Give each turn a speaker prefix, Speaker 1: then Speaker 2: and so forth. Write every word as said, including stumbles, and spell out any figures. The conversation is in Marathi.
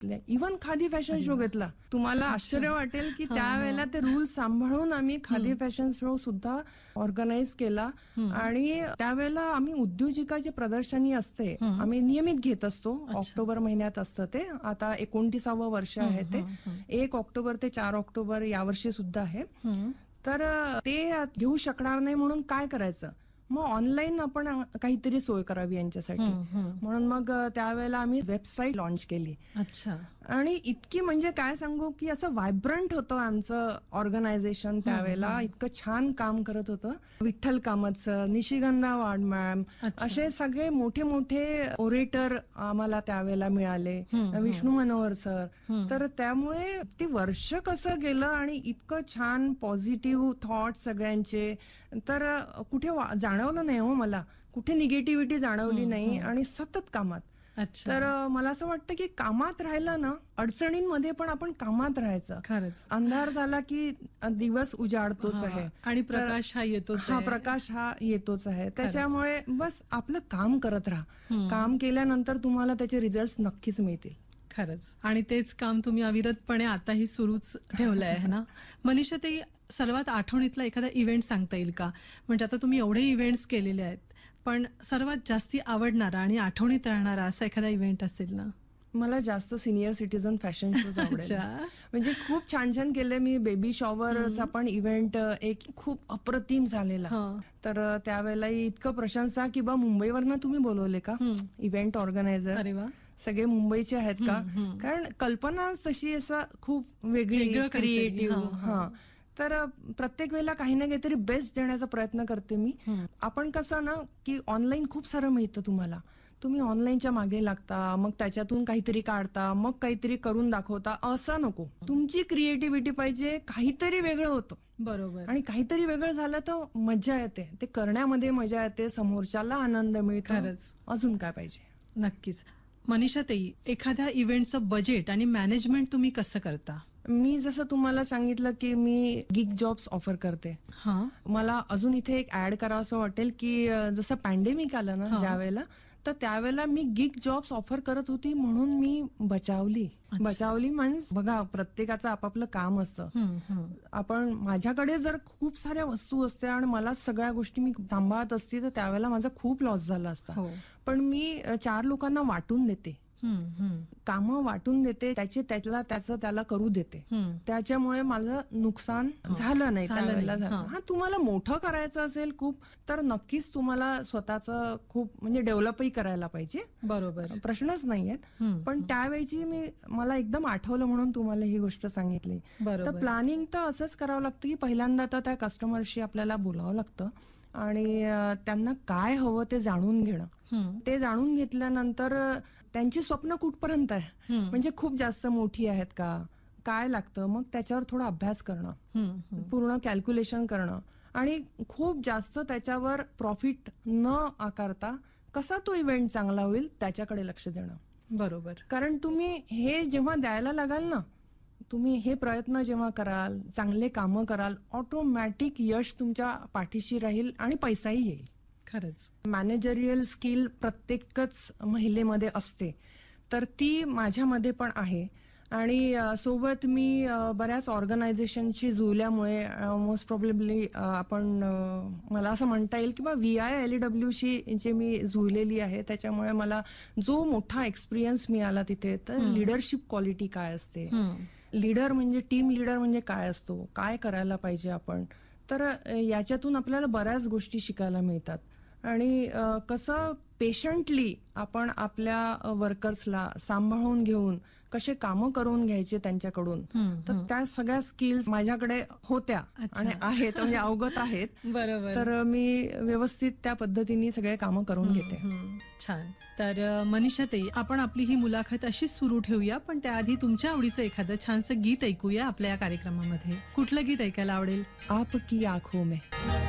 Speaker 1: इव्हन खादी फॅशन शो घेतला. तुम्हाला आश्चर्य वाटेल की त्यावेळेला ते रूल सांभाळून आम्ही खादी फॅशन शो सुद्धा ऑर्गनाईज केला. आणि त्यावेळेला आम्ही उद्योजिकाची प्रदर्शनी असते, आम्ही नियमित घेत असतो. ऑक्टोबर महिन्यात असतं ते. आता एकोणतीसावं वर्ष आहे ते. एक ऑक्टोबर ते चार ऑक्टोबर यावर्षी सुद्धा आहे. तर ते घेऊ शकणार नाही म्हणून काय करायचं, मग ऑनलाईन आपण काहीतरी सोय करावी यांच्यासाठी. म्हणून मग त्यावेळेला आम्ही वेबसाईट लॉन्च केली.
Speaker 2: अच्छा.
Speaker 1: आणि इतकी म्हणजे काय सांगू की असं व्हायब्रंट होतं आमचं ऑर्गनायझेशन त्यावेळेला. इतकं छान काम करत होतं. विठ्ठल कामत सर, निशिगंधा वाड मॅम, असे सगळे मोठे मोठे ओरेटर आम्हाला त्यावेळेला मिळाले, विष्णू मनोहर सर. तर त्यामुळे ती वर्ष कसं गेलं आणि इतकं छान पॉझिटिव्ह थॉट सगळ्यांचे. तर कुठे जाणवलं नाही हो मला, कुठे निगेटिव्हिटी जाणवली नाही. आणि सतत कामात. तर मला असं वाटतं की कामात राहिलं ना, अडचणींमध्ये पण आपण कामात राहायचं.
Speaker 2: खरंच.
Speaker 1: अंधार झाला की दिवस उजाडतोच आहे
Speaker 2: आणि प्रकाश हा येतोच.
Speaker 1: हा प्रकाश हा येतोच आहे. त्याच्यामुळे बस आपलं काम करत राहा. काम केल्यानंतर तुम्हाला त्याचे रिझल्ट नक्कीच मिळतील.
Speaker 2: खरंच. आणि तेच काम तुम्ही अविरतपणे आताही सुरूच ठेवलंय आहे ना. मनीषा ताई, सर्वात आठवणीतला एखादा इव्हेंट सांगता येईल का? म्हणजे आता तुम्ही एवढे इव्हेंट्स केलेले आहेत, पण सर्वात जास्ती आवडणारा आणि आठवणीत राहणारा असा एखादा इव्हेंट असेल ना?
Speaker 1: मला जास्त सिनियर सिटीजन फॅशन शोज आवडेल. म्हणजे खूप छान छान केले मी. बेबी शॉवरचा पण इव्हेंट एक खूप अप्रतिम झालेला. तर त्यावेळेला इतकं प्रशंसा की बा मुंबईवरनं तुम्ही बोलवले का इव्हेंट ऑर्गनायझर?
Speaker 2: अरे वा.
Speaker 1: सगळे मुंबईचे आहेत का? कारण कल्पना तशी असं खूप वेगळी, क्रिएटिव्ह. हा. तर प्रत्येक वेळेला काही ना काहीतरी बेस्ट देण्याचा प्रयत्न करते मी. आपण कसं ना की ऑनलाईन खूप सारं मिळतं तुम्हाला, तुम्ही ऑनलाईनच्या मागे लागता, मग त्याच्यातून काहीतरी काढता, मग काहीतरी करून दाखवता. असं नको. तुमची क्रिएटिव्हिटी पाहिजे. काहीतरी वेगळं होतं.
Speaker 2: बरोबर. आणि
Speaker 1: काहीतरी वेगळं झालं तर मजा येते. ते करण्यामध्ये मजा येते, समोरच्याला आनंद मिळतो. अजून काय पाहिजे?
Speaker 2: नक्कीच. मनीषा ताई, एखाद्या इव्हेंटचं बजेट आणि मॅनेजमेंट तुम्ही कसं करता?
Speaker 1: मी जसं तुम्हाला सांगितलं की मी गिग जॉब्स ऑफर करते. मला अजून इथे एक ऍड करावं असं वाटेल की जसं पॅन्डेमिक आलं ना ज्या वेळेला, तर त्यावेळेला मी गिग जॉब्स ऑफर करत होती म्हणून मी बचावली. बचावली म्हणजे बघा, प्रत्येकाचं आपापलं काम असतं. आपण माझ्याकडे जर खूप साऱ्या वस्तू असत्या आणि मला सगळ्या गोष्टी मी सांभाळत असती तर त्यावेळेला माझा खूप लॉस झाला असता. पण मी चार लोकांना वाटून देते, कामं वाटून देते, त्याचे त्याला त्याचं त्याला करू देते. त्याच्यामुळे माझं नुकसान झालं नाही त्यावेळेला. हा, तुम्हाला मोठं करायचं असेल खूप, तर नक्कीच तुम्हाला स्वतःचं खूप म्हणजे डेव्हलपही करायला पाहिजे.
Speaker 2: बरोबर,
Speaker 1: प्रश्नच नाहीयेत. पण त्यावेळची मी मला एकदम आठवलं म्हणून तुम्हाला ही गोष्ट सांगितली. तर प्लॅनिंग तर असंच करावं लागतं की पहिल्यांदा तर त्या कस्टमरशी आपल्याला बोलावं लागतं आणि त्यांना काय हवं ते जाणून घेणं. ते जाणून घेतल्यानंतर त्यांची स्वप्न कुठपर्यंत आहे, म्हणजे खूप जास्त मोठी आहेत का, काय लागतं, मग त्याच्यावर थोडा अभ्यास करणं, पूर्ण कॅल्क्युलेशन करणं आणि खूप जास्त त्याच्यावर प्रॉफिट न आकारता कसा तो इव्हेंट चांगला होईल त्याच्याकडे लक्ष देणं.
Speaker 2: बरोबर.
Speaker 1: कारण तुम्ही हे जेव्हा द्यायला लागाल ना, तुम्ही हे प्रयत्न जेव्हा कराल, चांगले कामं कराल, ऑटोमॅटिक यश तुमच्या पाठीशी राहील आणि पैसाही येईल.
Speaker 2: खरंच.
Speaker 1: मॅनेजरियल स्किल प्रत्येकच महिलेमध्ये असते, तर ती माझ्यामध्ये पण आहे. आणि सोबत मी बऱ्याच ऑर्गनायझेशनशी जुळल्यामुळे मोस्ट प्रॉब्लेमली आपण मला असं म्हणता येईल की बा व्ही आय एल डब्ल्यूशी जे मी जुळलेली आहे, त्याच्यामुळे मला जो मोठा एक्सपिरियन्स मिळाला तिथे. तर लिडरशिप क्वालिटी काय असते, लीडर म्हणजे टीम लीडर म्हणजे काय असतो, काय करायला पाहिजे आपण, तर याच्यातून आपल्याला बऱ्याच गोष्टी शिकायला मिळतात. आणि कसं पेशंटली आपण आपल्या वर्कर्सला सांभाळून घेऊन कसे कामं करून घ्यायचे त्यांच्याकडून, तर त्या सगळ्या स्किल्स माझ्याकडे होत्या आणि आहेत, म्हणजे अवगत आहेत.
Speaker 2: बरोबर.
Speaker 1: तर मी व्यवस्थित त्या पद्धतीने सगळे कामं करून घेते.
Speaker 2: छान. तर मनीषा ताई, आपण आपली ही मुलाखत अशीच सुरू ठेवूया, पण त्याआधी तुमच्या आवडीचं एखादं छानसं गीत ऐकूया आपल्या या कार्यक्रमामध्ये. कुठलं गीत ऐकायला आवडेल?
Speaker 1: आपकी आंखों में.